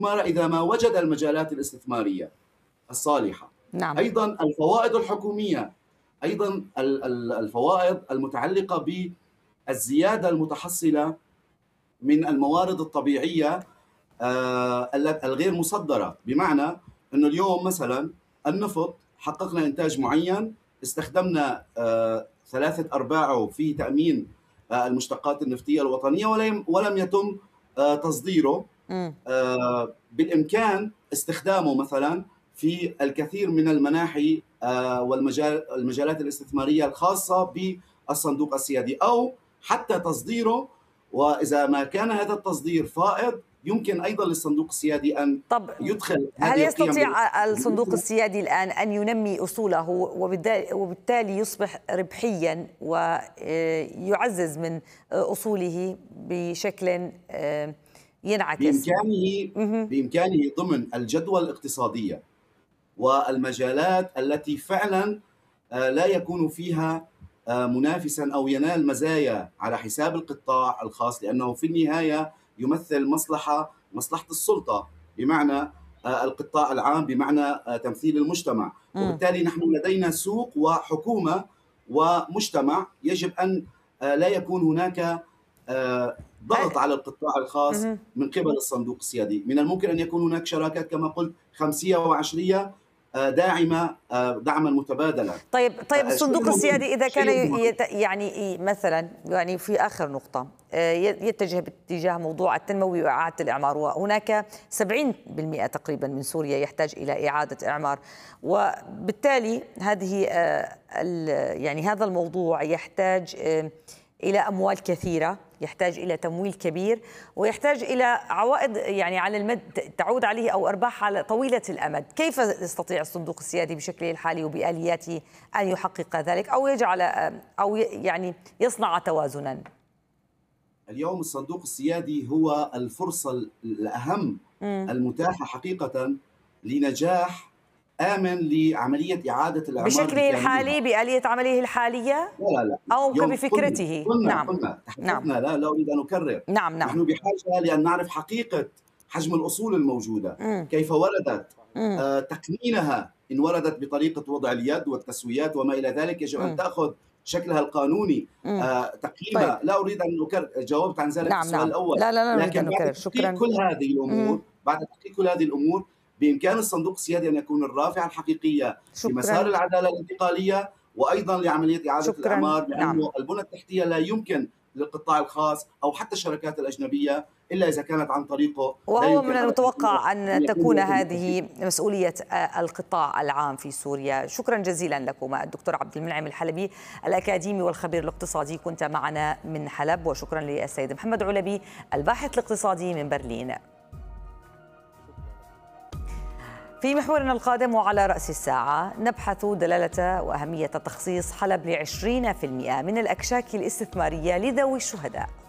إذا ما وجد المجالات الاستثمارية الصالحة. نعم. أيضا الفوائد الحكومية، أيضا الفوائد المتعلقة بالزيادة المتحصلة من الموارد الطبيعية الغير مصدرة. بمعنى أنه اليوم مثلا النفط حققنا إنتاج معين، استخدمنا ثلاثة أرباعه في تأمين المشتقات النفطية الوطنية ولم يتم تصديره. بالإمكان استخدامه مثلا في الكثير من المناحي والمجالات الاستثمارية الخاصة بالصندوق السيادي، أو حتى تصديره. وإذا ما كان هذا التصدير فائض يمكن أيضا للصندوق السيادي أن يدخل. هل يستطيع الصندوق السيادي الآن أن ينمي أصوله وبالتالي يصبح ربحيا ويعزز من أصوله بشكل ينعكس؟ بإمكانه ضمن الجدوى الاقتصادية والمجالات التي فعلا لا يكون فيها منافسا أو ينال مزايا على حساب القطاع الخاص، لأنه في النهاية يمثل مصلحة السلطة، بمعنى القطاع العام، بمعنى تمثيل المجتمع. وبالتالي نحن لدينا سوق وحكومة ومجتمع، يجب أن لا يكون هناك ضغط على القطاع الخاص من قبل الصندوق السيادي. من الممكن أن يكون هناك شراكات كما قلت 50 و20 داعمة دعما متبادلا. طيب الصندوق السيادي إذا كان يعني مثلا يعني في آخر نقطة يتجه باتجاه موضوع التنموي وإعادة الإعمار، وهناك 70% تقريبا من سوريا يحتاج إلى إعادة إعمار، وبالتالي يعني هذا الموضوع يحتاج إلى أموال كثيرة، يحتاج إلى تمويل كبير، ويحتاج إلى عوائد يعني على المد تعود عليه أو أرباح على طويلة الأمد. كيف يستطيع الصندوق السيادي بشكله الحالي وبآلياته أن يحقق ذلك أو يجعل أو يعني يصنع توازنا؟ اليوم الصندوق السيادي هو الفرصة الأهم المتاحة حقيقة لنجاح آمن لعملية إعادة الإعمار بشكله الحالي، بآلية عمله الحالية؟ لا أو بفكرته؟ قلنا تحدثنا. لا أريد أن أكرر. نعم. نحن بحاجة لأن نعرف حقيقة حجم الأصول الموجودة، كيف وردت، تقنينها إن وردت بطريقة وضع اليد والتسويات وما إلى ذلك يجب أن تأخذ شكلها القانوني، تقييمها. لا أريد أن أكرر، جاوبت عن ذلك في السؤال الأول. لا لكن بعد تحقيق كل هذه الأمور، بإمكان الصندوق السيادي أن يكون الرافعة الحقيقية لمسار العدالة الانتقالية وأيضا لعملية إعادة الإعمار، لأنه البنى التحتية لا يمكن للقطاع الخاص أو حتى الشركات الأجنبية إلا إذا كانت عن طريقه. وهو من المتوقع أن تكون هذه مسؤولية القطاع العام في سوريا. شكرا جزيلا لكما الدكتور عبد المنعم الحلبي الأكاديمي والخبير الاقتصادي، كنت معنا من حلب، وشكرا للسيد محمد علبي الباحث الاقتصادي من برلين. في محورنا القادم وعلى رأس الساعة نبحث دلالة وأهمية تخصيص حلب ل20% من الأكشاك الاستثمارية لذوي الشهداء.